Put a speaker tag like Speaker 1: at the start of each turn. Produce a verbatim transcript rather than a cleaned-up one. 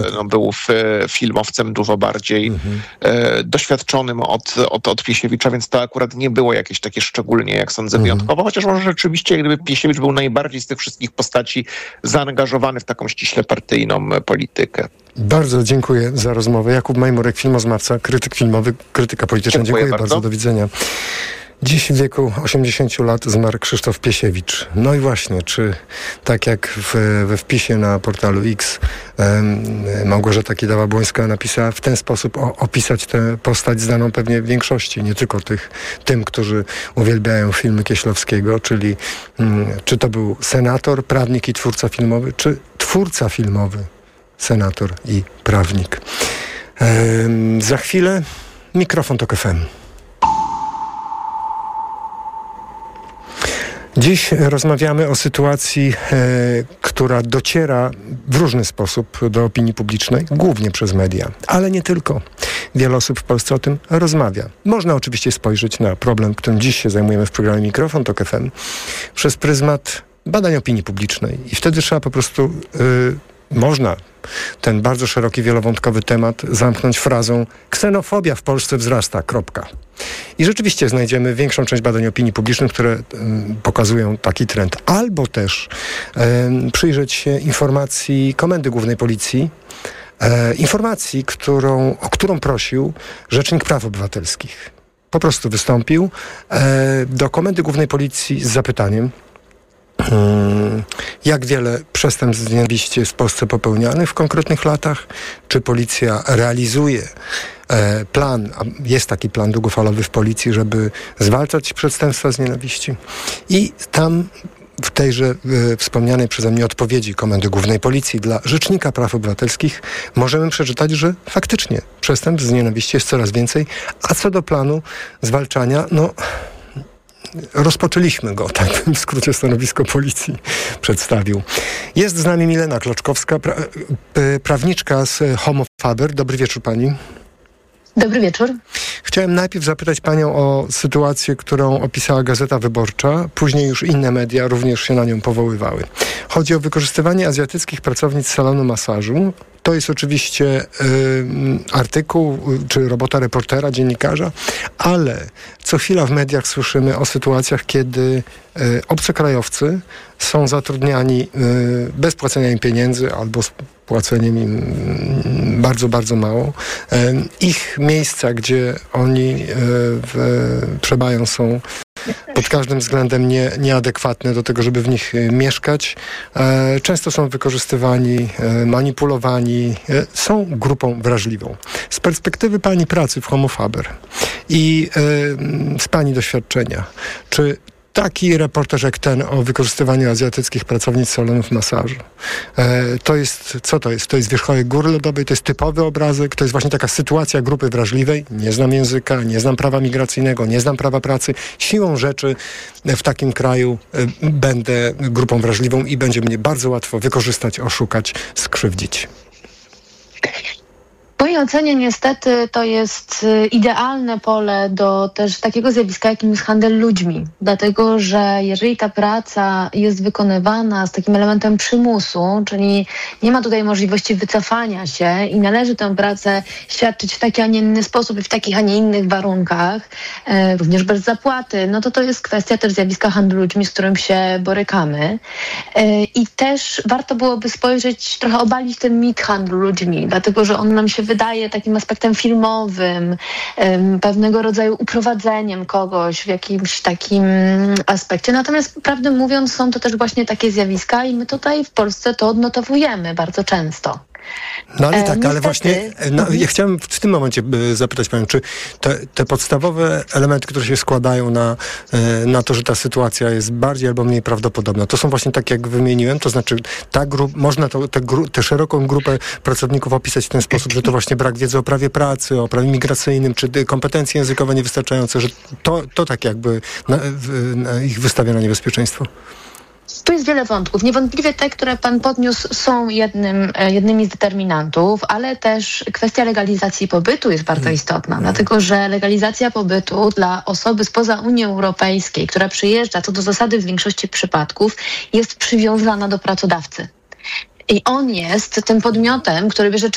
Speaker 1: no, był w, filmowcem dużo bardziej mhm. e, doświadczonym od, od, od Piesiewicza, więc to akurat nie było jakieś takie szczególnie, jak sądzę, mhm. wyjątkowo, chociaż może rzeczywiście, gdyby Piesiewicz był najbardziej z tych wszystkich postaci zaangażowany w taką ściśle partyjną politykę.
Speaker 2: Bardzo dziękuję za rozmowę. Jakub Majmurek, filmoznawca, krytyk filmowy, krytyka polityczna. Dziękuję, dziękuję bardzo. bardzo. Do widzenia. Dziś w wieku osiemdziesięciu lat zmarł Krzysztof Piesiewicz. No i właśnie, czy tak jak w, we wpisie na portalu X um, Małgorzata Kidawa-Błońska napisała w ten sposób o, opisać tę postać znaną pewnie większości, nie tylko tych, tym, którzy uwielbiają filmy Kieślowskiego, czyli um, czy to był senator, prawnik i twórca filmowy, czy twórca filmowy, senator i prawnik. Um, za chwilę mikrofon Tok F M. Dziś rozmawiamy o sytuacji, e, która dociera w różny sposób do opinii publicznej, głównie przez media, ale nie tylko. Wiele osób w Polsce o tym rozmawia. Można oczywiście spojrzeć na problem, którym dziś się zajmujemy w programie Mikrofon Tok F M, przez pryzmat badań opinii publicznej. I wtedy trzeba po prostu, e, można ten bardzo szeroki, wielowątkowy temat zamknąć frazą: ksenofobia w Polsce wzrasta, kropka. I rzeczywiście znajdziemy większą część badań opinii publicznej, które y, pokazują taki trend. Albo też y, przyjrzeć się informacji Komendy Głównej Policji, y, informacji, którą, o którą prosił Rzecznik Praw Obywatelskich. Po prostu wystąpił y, do Komendy Głównej Policji z zapytaniem, jak wiele przestępstw z nienawiści jest w Polsce popełnianych w konkretnych latach? Czy policja realizuje e, plan, a jest taki plan długofalowy w policji, żeby zwalczać przestępstwa z nienawiści? I tam w tejże e, wspomnianej przeze mnie odpowiedzi Komendy Głównej Policji dla Rzecznika Praw Obywatelskich możemy przeczytać, że faktycznie przestępstw z nienawiści jest coraz więcej, a co do planu zwalczania, no... rozpoczęliśmy go, tak bym w skrócie stanowisko policji przedstawił. Jest z nami Milena Kloczkowska, pra, prawniczka z Homo Faber. Dobry wieczór pani.
Speaker 3: Dobry wieczór.
Speaker 2: Chciałem najpierw zapytać panią o sytuację, którą opisała Gazeta Wyborcza. Później już inne media również się na nią powoływały. Chodzi o wykorzystywanie azjatyckich pracownic salonu masażu. To jest oczywiście y, artykuł czy robota reportera, dziennikarza, ale co chwila w mediach słyszymy o sytuacjach, kiedy y, obcokrajowcy są zatrudniani y, bez płacenia im pieniędzy albo z płaceniem im y, bardzo, bardzo mało. Y, ich miejsca, gdzie oni y, w, przebywają, są pod każdym względem nie, nieadekwatne do tego, żeby w nich e, mieszkać. E, często są wykorzystywani, e, manipulowani, e, są grupą wrażliwą. Z perspektywy pani pracy w Homo Faber i e, z pani doświadczenia, czy taki reportaż jak ten o wykorzystywaniu azjatyckich pracownic salonów masażu, e, to jest, co to jest? To jest wierzchołek góry lodowej, to jest typowy obrazek, to jest właśnie taka sytuacja grupy wrażliwej. Nie znam języka, nie znam prawa migracyjnego, nie znam prawa pracy. Siłą rzeczy w takim kraju e, będę grupą wrażliwą i będzie mnie bardzo łatwo wykorzystać, oszukać, skrzywdzić.
Speaker 3: W mojej ocenie niestety to jest idealne pole do też takiego zjawiska, jakim jest handel ludźmi. Dlatego, że jeżeli ta praca jest wykonywana z takim elementem przymusu, czyli nie ma tutaj możliwości wycofania się i należy tę pracę świadczyć w taki, a nie inny sposób i w takich, a nie innych warunkach, e, również bez zapłaty, no to to jest kwestia też zjawiska handlu ludźmi, z którym się borykamy. E, I też warto byłoby spojrzeć, trochę obalić ten mit handlu ludźmi, dlatego, że on nam się wydaje takim aspektem filmowym, um, pewnego rodzaju uprowadzeniem kogoś w jakimś takim aspekcie. Natomiast prawdę mówiąc, są to też właśnie takie zjawiska i my tutaj w Polsce to odnotowujemy bardzo często.
Speaker 2: No ale tak, e, ale właśnie no, ja chciałem w tym momencie zapytać panią, czy te, te podstawowe elementy, które się składają na, na to, że ta sytuacja jest bardziej albo mniej prawdopodobna, to są właśnie tak, jak wymieniłem, to znaczy ta grup, można to, tę gru, te szeroką grupę pracowników opisać w ten sposób, że to właśnie brak wiedzy o prawie pracy, o prawie migracyjnym, czy kompetencje językowe niewystarczające, że to, to tak jakby na, na ich wystawia na niebezpieczeństwo.
Speaker 3: Tu jest wiele wątków. Niewątpliwie te, które pan podniósł, są jednym, jednymi z determinantów, ale też kwestia legalizacji pobytu jest bardzo istotna, hmm. dlatego że legalizacja pobytu dla osoby spoza Unii Europejskiej, która przyjeżdża, co do zasady w większości przypadków, jest przywiązana do pracodawcy. I on jest tym podmiotem, który bierze